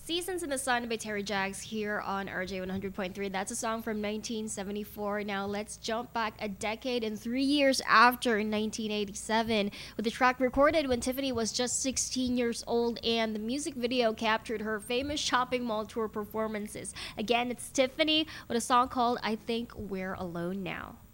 Seasons in the Sun by Terry Jaggs here on RJ 100.3. That's a song from 1974. Now let's jump back a decade and 3 years after 1987 with the track recorded when Tiffany was just 16 years old, and the music video captured her famous shopping mall tour performances. Again, it's Tiffany with a song called I Think We're Alone Now.